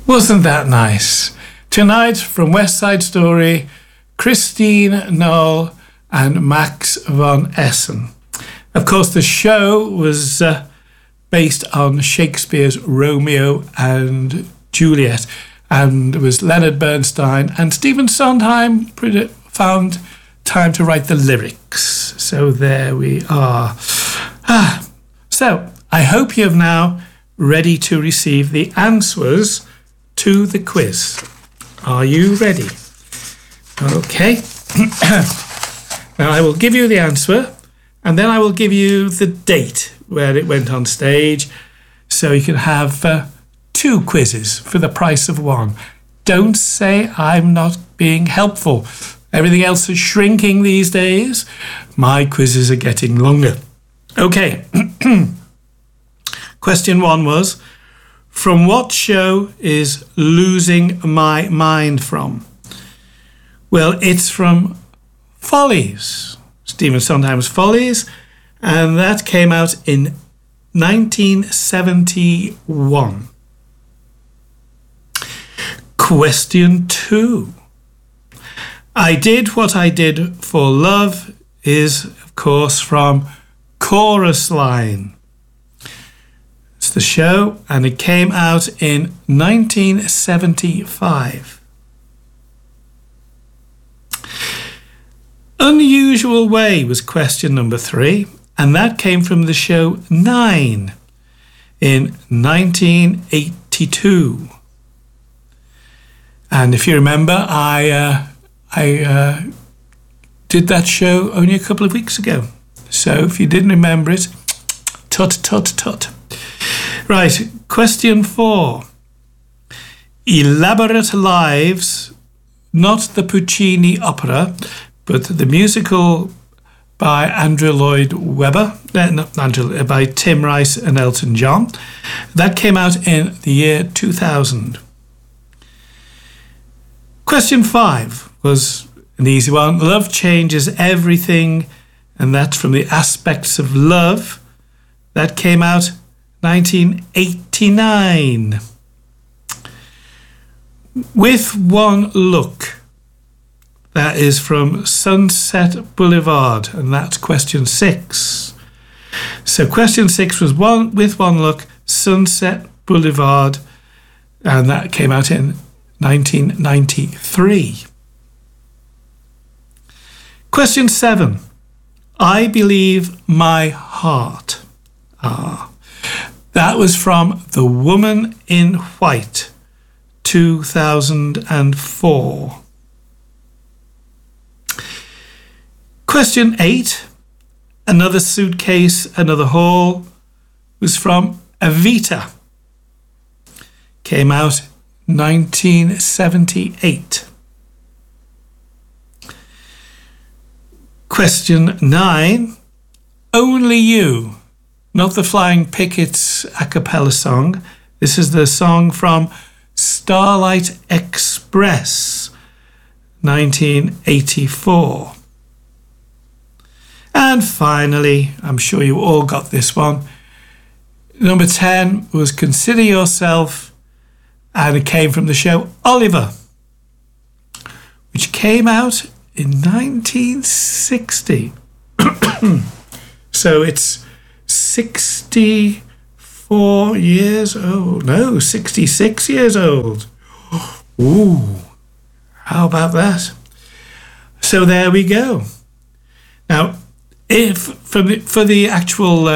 Wasn't that nice? Tonight from West Side Story, Christine Knoll and Max von Essen. Of course, the show was based on Shakespeare's Romeo and Juliet, and it was Leonard Bernstein and Stephen Sondheim found time to write the lyrics. So there we are. So I hope you're now ready to receive the answers to the quiz. Are you ready? Okay. Now I will give you the answer, and then I will give you the date where it went on stage, so you can have 2 quizzes for the price of 1. Don't say I'm not being helpful. Everything else is shrinking these days. My quizzes are getting longer. Okay. Question 1 was, from what show is Losing My Mind from? Well, it's from Follies, Stephen Sondheim's Follies, and that came out in 1971. Question 2. I Did What I Did for Love is, of course, from Chorus Line. It's the show, and it came out in 1975. Unusual Way was question number 3, and that came from the show 9 in 1982. And if you remember, I did that show only a couple of weeks ago. So if you didn't remember it, tut. Right, question 4. Elaborate Lives, not the Puccini opera, but the musical by Andrew Lloyd Webber, by Tim Rice and Elton John. That came out in the year 2000. Question 5 was an easy one. Love Changes Everything, and that's from The Aspects of Love. That came out 1989. With One Look, that is from Sunset Boulevard, and that's question 6. So question 6 was With One Look, Sunset Boulevard, and that came out in 1993. Question 7. I Believe My Heart. That was from The Woman in White, 2004. Question 8. Another Suitcase, Another Haul was from Evita. Came out 1978. Question 9. Only You, not the Flying Pickets a cappella song. This is the song from Starlight Express, 1984. And finally, I'm sure you all got this one. Number 10 was Consider Yourself, and it came from the show Oliver, which came out in 1960. So it's 64 years old. No, 66 years old. Ooh, how about that? So there we go. Now, if for the actual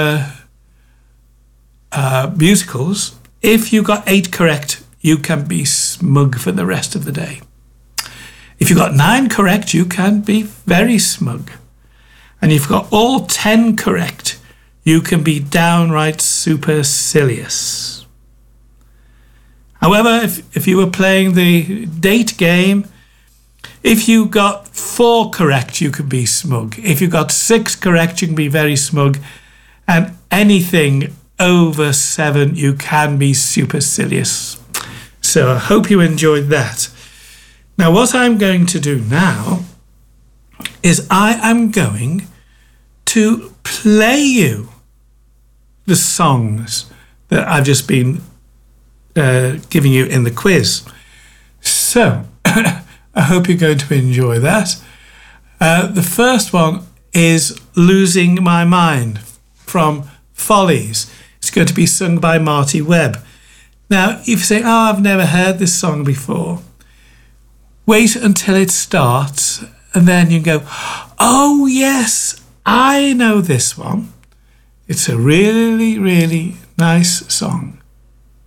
musicals, if you got 8 correct, you can be smug for the rest of the day. If you got 9 correct, you can be very smug. And if you've got all 10 correct, you can be downright supercilious. However, if you were playing the date game, if you got 4 correct, you can be smug. If you got 6 correct, you can be very smug. And anything over 7, you can be supercilious. So I hope you enjoyed that. Now, what I'm going to do now is I am going to play you the songs that I've just been giving you in the quiz. So I hope you're going to enjoy that. The first one is Losing My Mind from Follies. It's going to be sung by Marty Webb. Now, if you say, I've never heard this song before, wait until it starts and then you go, oh yes, I know this one. It's a really, really nice song.